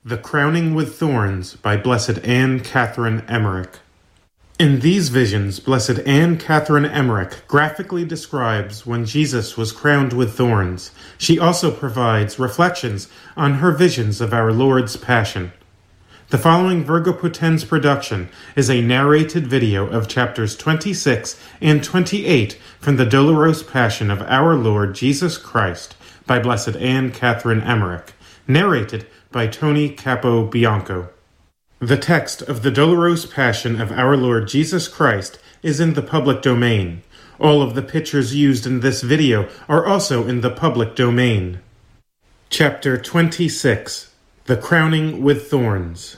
The Crowning with Thorns by Blessed Anne Catherine Emmerich. In these visions, Blessed Anne Catherine Emmerich graphically describes when Jesus was crowned with thorns. She also provides reflections on her visions of our Lord's Passion. The following Virgo Potens production is a narrated video of chapters 26 and 28 from the Dolorous Passion of our Lord Jesus Christ by Blessed Anne Catherine Emmerich, narrated by Tony Capobianco. The text of the Dolorous Passion of our Lord Jesus Christ is in the public domain. All of the pictures used in this video are also in the public domain. Chapter 26. The Crowning with Thorns.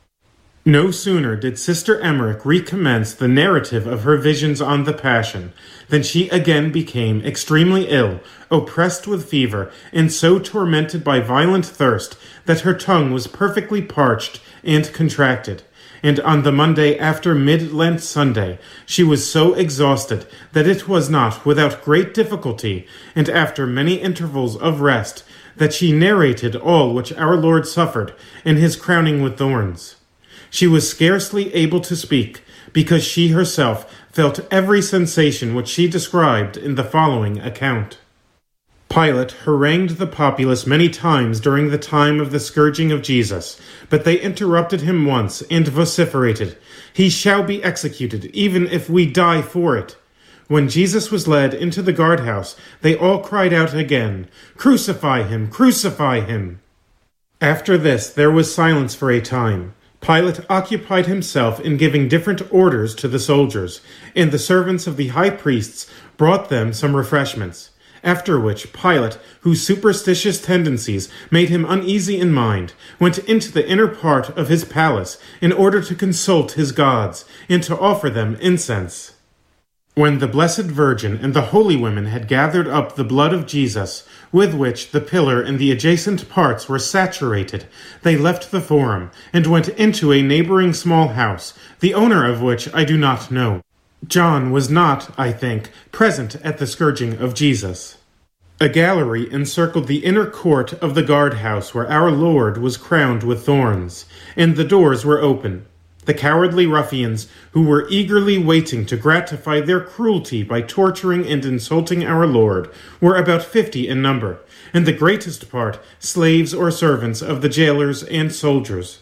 No sooner did Sister Emmerich recommence the narrative of her visions on the Passion than she again became extremely ill, oppressed with fever, and so tormented by violent thirst that her tongue was perfectly parched and contracted. And on the Monday after Mid-Lent Sunday, she was so exhausted that it was not without great difficulty, and after many intervals of rest, that she narrated all which our Lord suffered in his crowning with thorns. She was scarcely able to speak, because she herself felt every sensation which she described in the following account. Pilate harangued the populace many times during the time of the scourging of Jesus, but they interrupted him once and vociferated, "He shall be executed, even if we die for it." When Jesus was led into the guardhouse, they all cried out again, "Crucify him! Crucify him!" After this there was silence for a time. Pilate occupied himself in giving different orders to the soldiers, and the servants of the high priests brought them some refreshments. After which Pilate, whose superstitious tendencies made him uneasy in mind, went into the inner part of his palace in order to consult his gods, and to offer them incense. When the Blessed Virgin and the holy women had gathered up the blood of Jesus, with which the pillar and the adjacent parts were saturated, they left the forum, and went into a neighboring small house, the owner of which I do not know. John was not, I think, present at the scourging of Jesus. A gallery encircled the inner court of the guardhouse where our Lord was crowned with thorns, and the doors were open. The cowardly ruffians, who were eagerly waiting to gratify their cruelty by torturing and insulting our Lord, were about 50 in number, and the greatest part slaves or servants of the jailers and soldiers.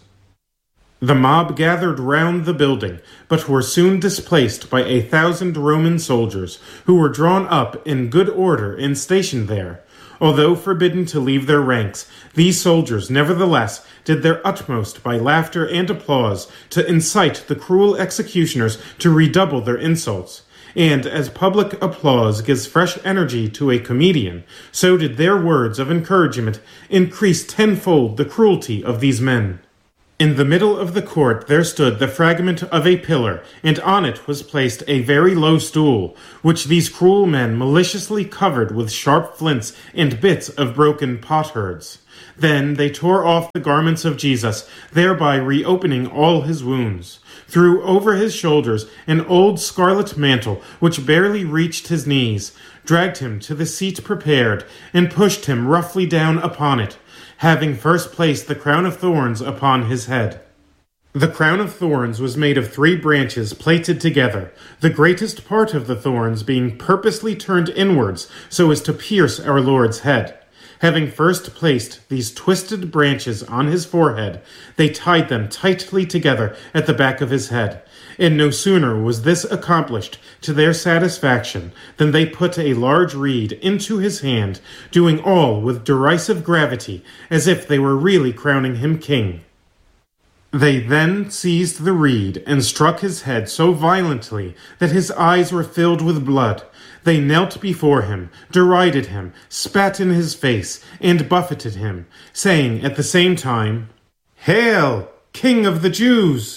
The mob gathered round the building, but were soon displaced by 1,000 Roman soldiers, who were drawn up in good order and stationed there. Although forbidden to leave their ranks, these soldiers nevertheless did their utmost by laughter and applause to incite the cruel executioners to redouble their insults. And as public applause gives fresh energy to a comedian, so did their words of encouragement increase tenfold the cruelty of these men. In the middle of the court there stood the fragment of a pillar, and on it was placed a very low stool, which these cruel men maliciously covered with sharp flints and bits of broken potsherds. Then they tore off the garments of Jesus, thereby reopening all his wounds, threw over his shoulders an old scarlet mantle which barely reached his knees, dragged him to the seat prepared, and pushed him roughly down upon it, having first placed the crown of thorns upon his head. The crown of thorns was made of 3 branches plaited together, the greatest part of the thorns being purposely turned inwards so as to pierce our Lord's head. Having first placed these twisted branches on his forehead, they tied them tightly together at the back of his head. And no sooner was this accomplished to their satisfaction than they put a large reed into his hand, doing all with derisive gravity, as if they were really crowning him king. They then seized the reed and struck his head so violently that his eyes were filled with blood. They knelt before him, derided him, spat in his face, and buffeted him, saying at the same time, "Hail, King of the Jews!"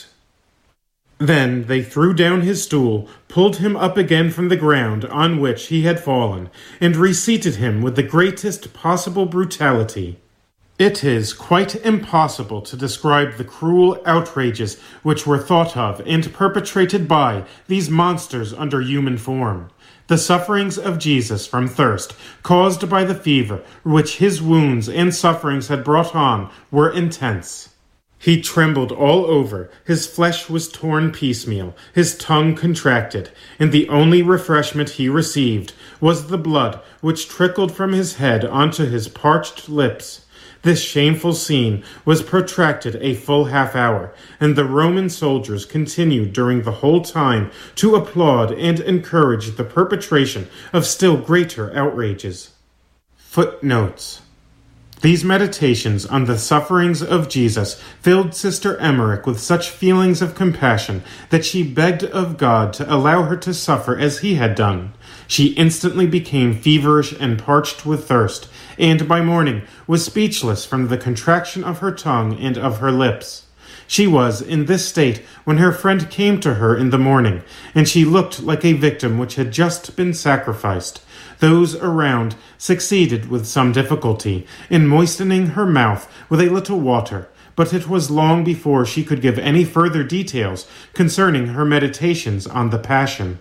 Then they threw down his stool, pulled him up again from the ground on which he had fallen, and reseated him with the greatest possible brutality. It is quite impossible to describe the cruel outrages which were thought of and perpetrated by these monsters under human form. The sufferings of Jesus from thirst, caused by the fever which his wounds and sufferings had brought on, were intense. He trembled all over, his flesh was torn piecemeal, his tongue contracted, and the only refreshment he received was the blood which trickled from his head onto his parched lips. This shameful scene was protracted a full half-hour, and the Roman soldiers continued during the whole time to applaud and encourage the perpetration of still greater outrages. Footnotes. These meditations on the sufferings of Jesus filled Sister Emmerich with such feelings of compassion that she begged of God to allow her to suffer as he had done. She instantly became feverish and parched with thirst, and by morning was speechless from the contraction of her tongue and of her lips. She was in this state when her friend came to her in the morning, and she looked like a victim which had just been sacrificed. Those around succeeded with some difficulty in moistening her mouth with a little water, but it was long before she could give any further details concerning her meditations on the Passion.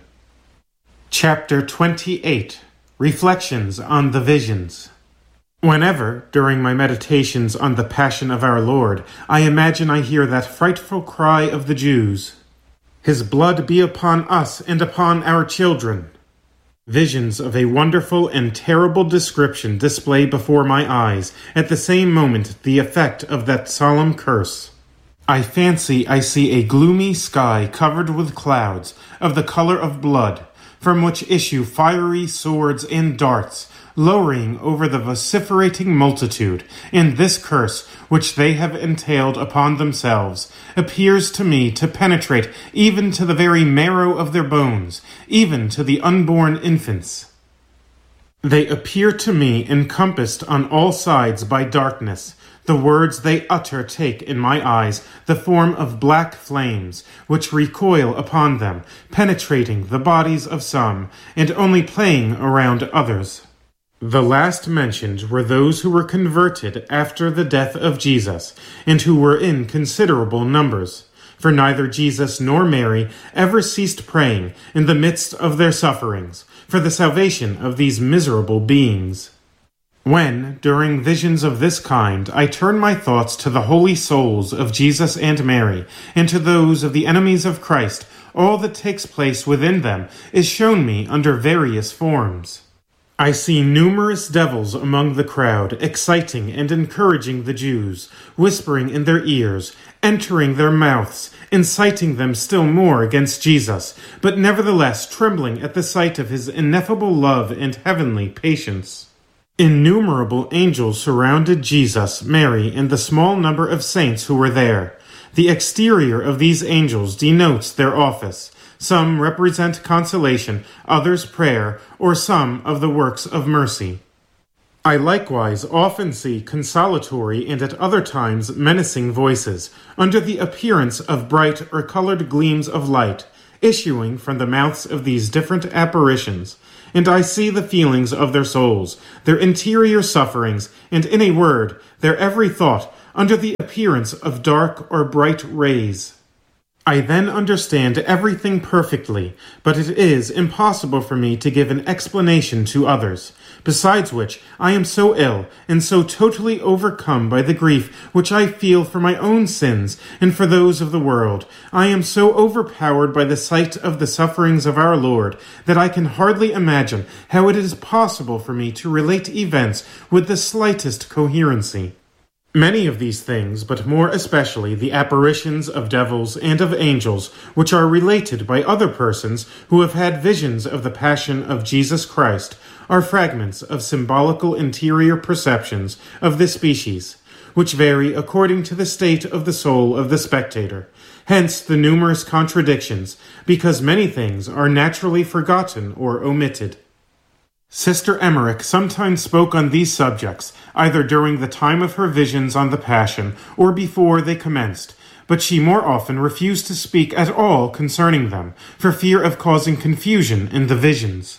Chapter 28. Reflections on the Visions. Whenever, during my meditations on the Passion of our Lord, I imagine I hear that frightful cry of the Jews, "His blood be upon us and upon our children," visions of a wonderful and terrible description display before my eyes at the same moment the effect of that solemn curse. I fancy I see a gloomy sky covered with clouds of the color of blood, from which issue fiery swords and darts, lowering over the vociferating multitude, and this curse, which they have entailed upon themselves, appears to me to penetrate even to the very marrow of their bones, even to the unborn infants. They appear to me encompassed on all sides by darkness. The words they utter take, in my eyes, the form of black flames, which recoil upon them, penetrating the bodies of some, and only playing around others. The last mentioned were those who were converted after the death of Jesus, and who were in considerable numbers. For neither Jesus nor Mary ever ceased praying in the midst of their sufferings for the salvation of these miserable beings. When, during visions of this kind, I turn my thoughts to the holy souls of Jesus and Mary, and to those of the enemies of Christ, all that takes place within them is shown me under various forms. I see numerous devils among the crowd, exciting and encouraging the Jews, whispering in their ears, entering their mouths, inciting them still more against Jesus, but nevertheless trembling at the sight of his ineffable love and heavenly patience. Innumerable angels surrounded Jesus, Mary, and the small number of saints who were there. The exterior of these angels denotes their office. Some represent consolation, others prayer, or some of the works of mercy. I likewise often see consolatory and at other times menacing voices, under the appearance of bright or colored gleams of light, issuing from the mouths of these different apparitions, and I see the feelings of their souls, their interior sufferings, and in a word, their every thought, under the appearance of dark or bright rays. I then understand everything perfectly, but it is impossible for me to give an explanation to others. Besides which, I am so ill and so totally overcome by the grief which I feel for my own sins and for those of the world. I am so overpowered by the sight of the sufferings of our Lord that I can hardly imagine how it is possible for me to relate events with the slightest coherency. Many of these things, but more especially the apparitions of devils and of angels, which are related by other persons who have had visions of the Passion of Jesus Christ, are fragments of symbolical interior perceptions of this species, which vary according to the state of the soul of the spectator. Hence the numerous contradictions, because many things are naturally forgotten or omitted. Sister Emmerich sometimes spoke on these subjects, either during the time of her visions on the Passion or before they commenced, but she more often refused to speak at all concerning them, for fear of causing confusion in the visions.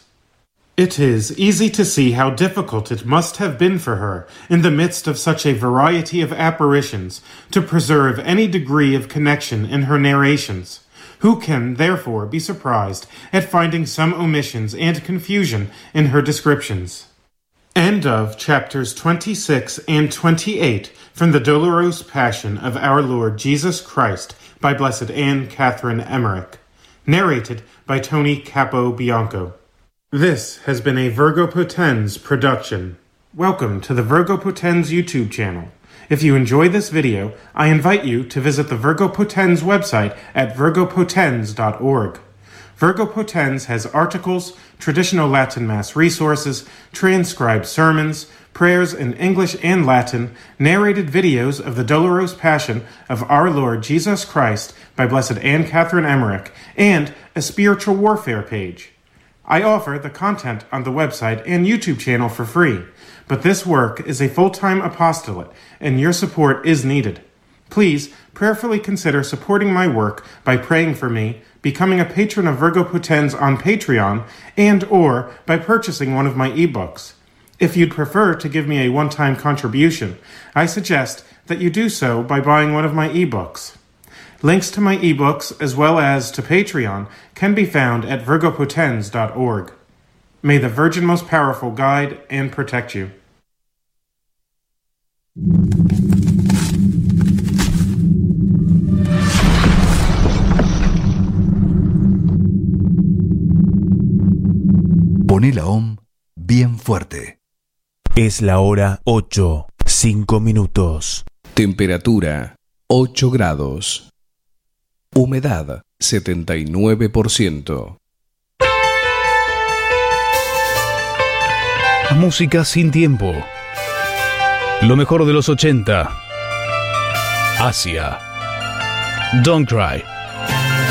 It is easy to see how difficult it must have been for her, in the midst of such a variety of apparitions, to preserve any degree of connection in her narrations. Who can, therefore, be surprised at finding some omissions and confusion in her descriptions? End of chapters 26 and 28 from the Dolorous Passion of Our Lord Jesus Christ by Blessed Anne Catherine Emmerich. Narrated by Tony Capobianco. This has been a Virgo Potens production. Welcome to the Virgo Potens YouTube channel. If you enjoy this video, I invite you to visit the Virgo Potens website at virgopotens.org. Virgo Potens has articles, traditional Latin Mass resources, transcribed sermons, prayers in English and Latin, narrated videos of the Dolorous Passion of Our Lord Jesus Christ by Blessed Anne Catherine Emmerich, and a spiritual warfare page. I offer the content on the website and YouTube channel for free, but this work is a full-time apostolate, and your support is needed. Please prayerfully consider supporting my work by praying for me, becoming a patron of Virgo Potens on Patreon, and or by purchasing one of my ebooks. If you'd prefer to give me a one-time contribution, I suggest that you do so by buying one of my ebooks. Links to my ebooks, as well as to Patreon, can be found at virgopotens.org. May the Virgin Most Powerful guide and protect you. Poné la OM bien fuerte. Es la hora 8:05. Temperatura 8 grados. Humedad 79%. Música sin tiempo. Lo mejor de los 80. Asia. Don't Cry.